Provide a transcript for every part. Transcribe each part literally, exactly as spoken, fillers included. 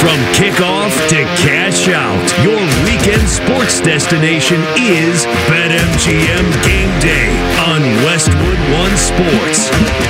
From kickoff to cash out, your weekend sports destination is BetMGM Game Day on Westwood One Sports.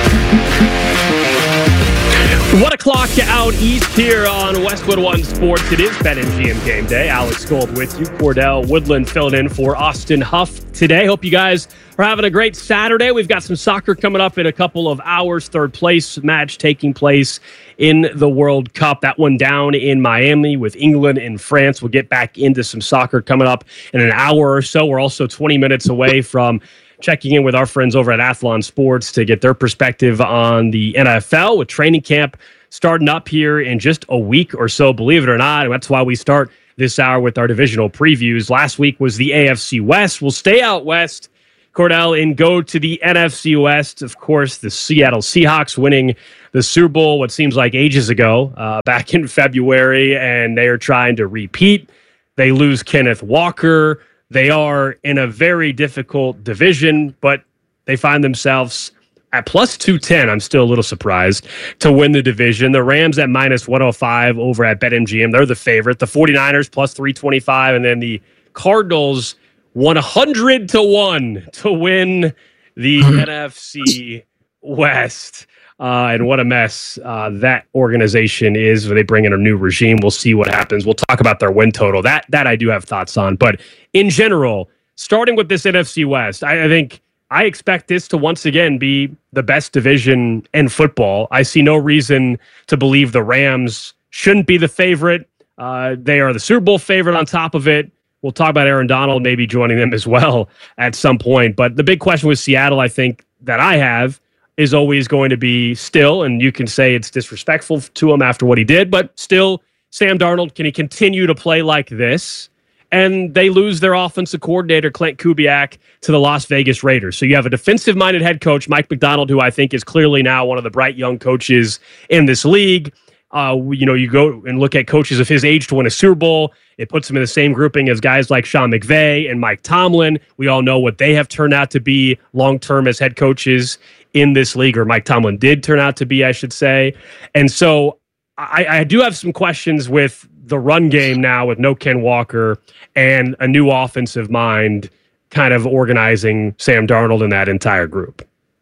One o'clock out east here on Westwood One Sports. It is BetMGM Game Day. Alex Gold with you. Cordell Woodland filling in for Austin Huff today. Hope you guys are having a great Saturday. We've got some soccer coming up in a couple of hours. Third place match taking place in the World Cup. That one down in Miami with England and France. We'll get back into some soccer coming up in an hour or so. We're also twenty minutes away from checking in with our friends over at Athlon Sports to get their perspective on the N F L with training camp starting up here in just a week or so, believe it or not. And that's why we start this hour with our divisional previews. Last week was the A F C West. We'll stay out west, Cordell, and go to the N F C West. Of course, the Seattle Seahawks winning the Super Bowl, what seems like ages ago, uh, back in February, and they are trying to repeat. They lose Kenneth Walker. They are in a very difficult division, but they find themselves at plus two ten. I'm still a little surprised to win the division. The Rams at minus one oh five over at BetMGM. They're the favorite. The 49ers plus three twenty-five, and then the Cardinals one hundred to one to win the N F C West. Uh, and what a mess uh, that organization is when they bring in a new regime. We'll see what happens. We'll talk about their win total. That that I do have thoughts on. But in general, starting with this N F C West, I, I think I expect this to once again be the best division in football. I see no reason to believe the Rams shouldn't be the favorite. Uh, they are the Super Bowl favorite on top of it. We'll talk about Aaron Donald maybe joining them as well at some point. But the big question with Seattle, I think, that I have is always going to be still, and you can say it's disrespectful to him after what he did, but still, Sam Darnold, can he continue to play like this? And they lose their offensive coordinator, Clint Kubiak, to the Las Vegas Raiders. So you have a defensive-minded head coach, Mike Macdonald, who I think is clearly now one of the bright young coaches in this league. Uh, you know, you go and look at coaches of his age to win a Super Bowl. It puts him in the same grouping as guys like Sean McVay and Mike Tomlin. We all know what they have turned out to be long-term as head coaches in this league, or Mike Tomlin did turn out to be, I should say. And so I, I do have some questions with the run game now with no Ken Walker and a new offensive mind kind of organizing Sam Darnold and that entire group.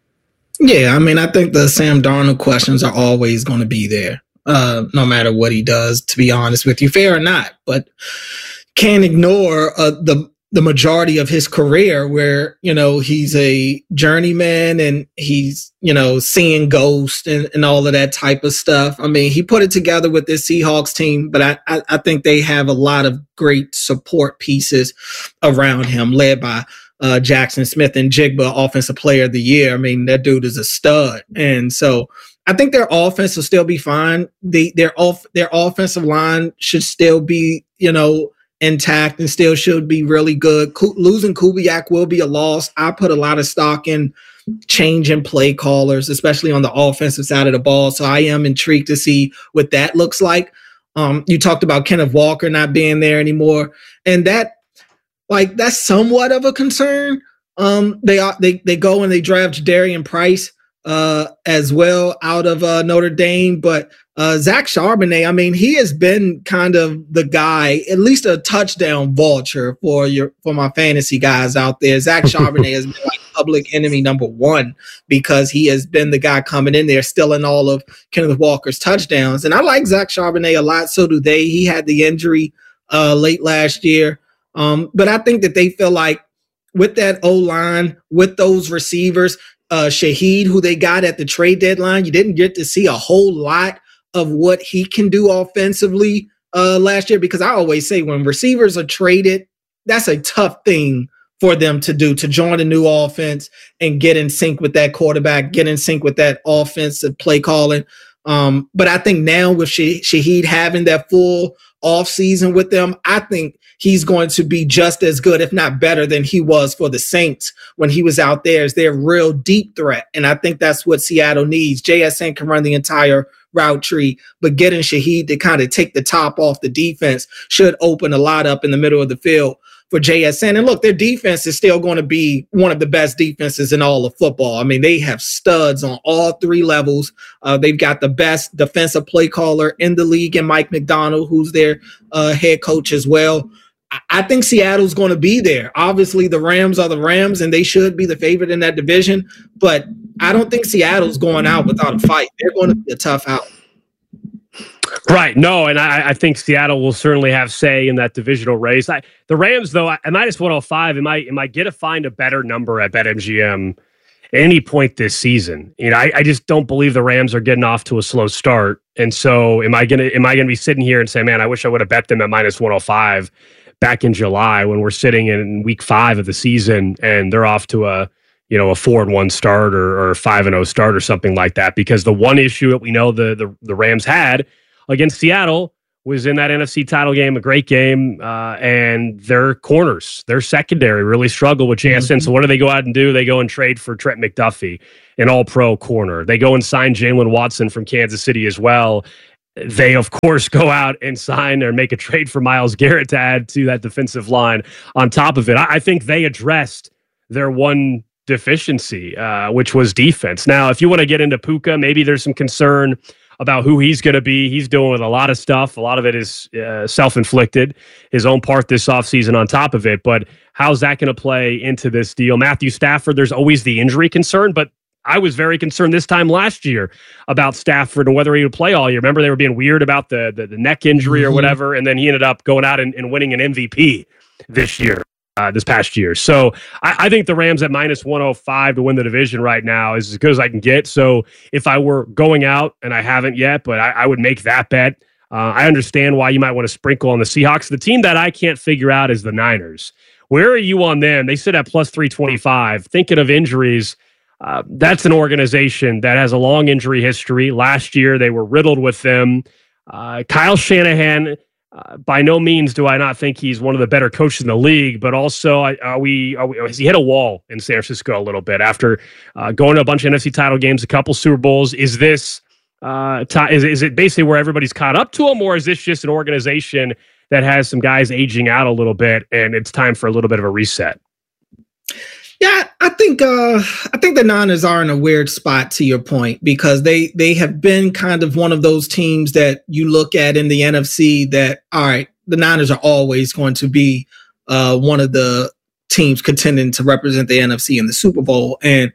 Yeah, I mean, I think the Sam Darnold questions are always going to be there, uh, no matter what he does, to be honest with you, fair or not. But can't ignore uh, the the majority of his career where, you know, he's a journeyman and he's, you know, seeing ghosts and, and all of that type of stuff. I mean, he put it together with this Seahawks team, but I, I, I think they have a lot of great support pieces around him, led by uh, Jackson Smith and Jigba, Offensive Player of the Year. I mean, that dude is a stud. And so I think their offense will still be fine. They, their off, their offensive line should still be, you know, intact and still should be really good. Ko- losing Kubiak will be a loss. I put a lot of stock in changing play callers, especially on the offensive side of the ball. So I am intrigued to see what that looks like. Um, you talked about Kenneth Walker not being there anymore, and that, like, that's somewhat of a concern. Um, they are they they go and they draft Darian Price uh, as well out of uh, Notre Dame, but Uh, Zach Charbonnet, I mean, he has been kind of the guy, at least a touchdown vulture for your for my fantasy guys out there. Zach Charbonnet has been like public enemy number one because he has been the guy coming in there stealing all of Kenneth Walker's touchdowns. And I like Zach Charbonnet a lot. So do they. He had the injury uh, late last year. Um, but I think that they feel like with that O-line, with those receivers, uh, Shaheed, who they got at the trade deadline, you didn't get to see a whole lot of what he can do offensively uh, last year, because I always say when receivers are traded, that's a tough thing for them to do, to join a new offense and get in sync with that quarterback, get in sync with that offensive play calling. Um, but I think now with Shah- Shaheed having that full off season with them, I think he's going to be just as good, if not better, than he was for the Saints when he was out there as their real deep threat. And I think that's what Seattle needs. J S N can run the entire route tree, but getting Shaheed to kind of take the top off the defense should open a lot up in the middle of the field for J S N. And look, their defense is still going to be one of the best defenses in all of football. I mean, they have studs on all three levels. Uh, they've got the best defensive play caller in the league in Mike McDonald, who's their uh, head coach as well. I-, I think Seattle's going to be there. Obviously, the Rams are the Rams, and they should be the favorite in that division. But I don't think Seattle's going out without a fight. They're going to be a tough out. Right. No, and I, I think Seattle will certainly have say in that divisional race. I, the Rams, though, at minus one oh five, am I am I going to find a better number at BetMGM at any point this season? You know, I, I just don't believe the Rams are getting off to a slow start. And so am I going to am I going to be sitting here and say, man, I wish I would have bet them at minus one oh five back in July when we're sitting in week five of the season and they're off to a you know, a four and one start or, or a five and oh start or something like that. Because the one issue that we know the, the, the Rams had against Seattle was in that N F C title game, a great game, uh, and their corners, their secondary really struggled with J S N. Mm-hmm. So what do they go out and do? They go and trade for Trent McDuffie, an all-pro corner. They go and sign Jalen Watson from Kansas City as well. They, of course, go out and sign or make a trade for Myles Garrett to add to that defensive line on top of it. I, I think they addressed their one deficiency, uh, which was defense. Now, if you want to get into Puka, maybe there's some concern about who he's going to be. He's doing with a lot of stuff. A lot of it is uh, self-inflicted, his own part this offseason on top of it. But how's that going to play into this deal? Matthew Stafford, there's always the injury concern, but I was very concerned this time last year about Stafford and whether he would play all year. Remember, they were being weird about the the, the neck injury or whatever, and then he ended up going out and, and winning an M V P this year. Uh, this past year. So I, I think the Rams at minus one oh five to win the division right now is as good as I can get. So if I were going out, and I haven't yet, but I, I would make that bet. Uh, I understand why you might want to sprinkle on the Seahawks. The team that I can't figure out is the Niners. Where are you on them? They sit at plus three twenty-five. Thinking of injuries, uh, that's an organization that has a long injury history. Last year, they were riddled with them. Uh, Kyle Shanahan, Uh, by no means do I not think he's one of the better coaches in the league, but also are we, are we has he hit a wall in San Francisco a little bit after uh, going to a bunch of N F C title games, a couple Super Bowls? Is this uh, t- is, is it basically where everybody's caught up to him, or is this just an organization that has some guys aging out a little bit and it's time for a little bit of a reset? Yeah, I think uh, I think the Niners are in a weird spot, to your point, because they they have been kind of one of those teams that you look at in the N F C that, all right, the Niners are always going to be uh, one of the teams contending to represent the N F C in the Super Bowl. And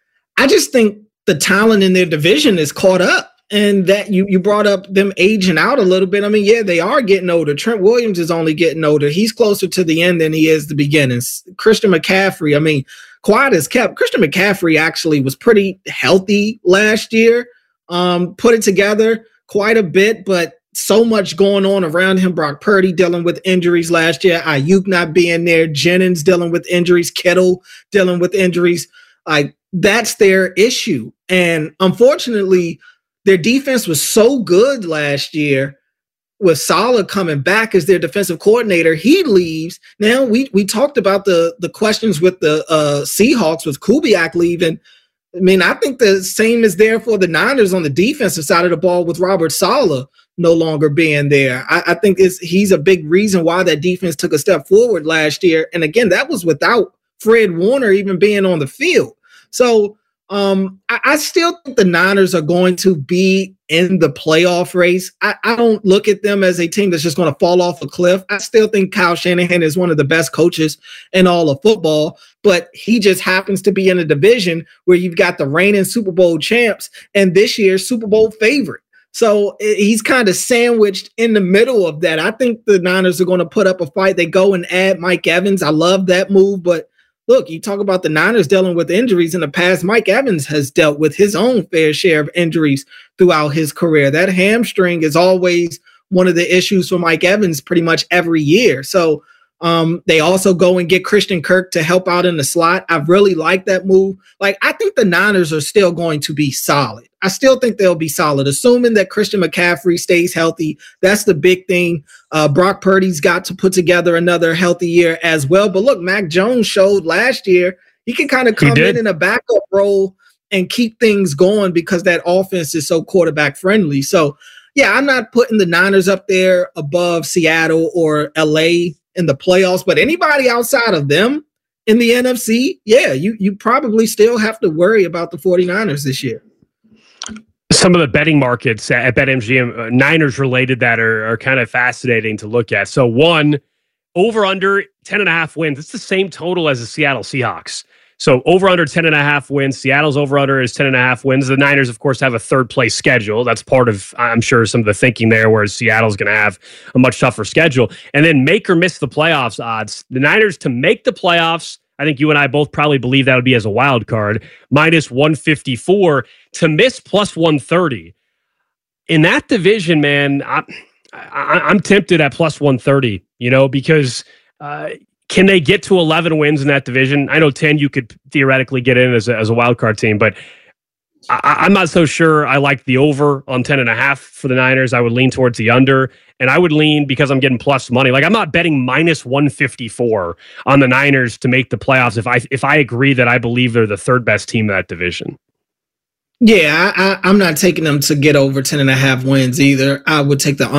I just think the talent in their division is caught up. And that you, you brought up them aging out a little bit. I mean, yeah, they are getting older. Trent Williams is only getting older. He's closer to the end than he is the beginning. Christian McCaffrey, I mean, quiet as kept. Christian McCaffrey actually was pretty healthy last year, um, put it together quite a bit, but so much going on around him. Brock Purdy dealing with injuries last year. Ayuk not being there. Jennings dealing with injuries. Kittle dealing with injuries. Like, that's their issue. And unfortunately, their defense was so good last year with Saleh coming back as their defensive coordinator. He leaves. Now, we we talked about the, the questions with the uh, Seahawks with Kubiak leaving. I mean, I think the same is there for the Niners on the defensive side of the ball with Robert Saleh no longer being there. I, I think it's, he's a big reason why that defense took a step forward last year. And again, that was without Fred Warner even being on the field. So, Um, I, I still think the Niners are going to be in the playoff race. I, I don't look at them as a team that's just going to fall off a cliff. I still think Kyle Shanahan is one of the best coaches in all of football, but he just happens to be in a division where you've got the reigning Super Bowl champs and this year's Super Bowl favorite. So he's kind of sandwiched in the middle of that. I think the Niners are going to put up a fight. They go and add Mike Evans. I love that move, but look, you talk about the Niners dealing with injuries in the past. Mike Evans has dealt with his own fair share of injuries throughout his career. That hamstring is always one of the issues for Mike Evans pretty much every year. So um, they also go and get Christian Kirk to help out in the slot. I really like that move. Like, I think the Niners are still going to be solid. I still think they'll be solid, assuming that Christian McCaffrey stays healthy. That's the big thing. Uh, Brock Purdy's got to put together another healthy year as well. But look, Mac Jones showed last year he can kind of come in in a backup role and keep things going because that offense is so quarterback friendly. So, yeah, I'm not putting the Niners up there above Seattle or L A in the playoffs, but anybody outside of them in the N F C, yeah, you you probably still have to worry about the 49ers this year. Some of the betting markets at BetMGM, uh, Niners related that are, are kind of fascinating to look at. So one, over under ten and a half wins. It's the same total as the Seattle Seahawks. So over under ten and a half wins. Seattle's over under is ten and a half wins. The Niners, of course, have a third place schedule. That's part of, I'm sure, some of the thinking there, whereas Seattle's going to have a much tougher schedule. And then make or miss the playoffs odds. The Niners to make the playoffs, I think you and I both probably believe that would be as a wild card, minus one fifty-four. To miss plus one thirty. In that division, man, I, I, I'm tempted at plus one thirty, you know, because uh, can they get to eleven wins in that division? I know ten you could theoretically get in as a, as a wild card team, but I, I'm not so sure I like the over on ten and a half for the Niners. I would lean towards the under, and I would lean because I'm getting plus money. Like I'm not betting minus one fifty-four on the Niners to make the playoffs if I if I agree that I believe they're the third best team in that division. Yeah, I, I, I'm not taking them to get over ten and a half wins either. I would take the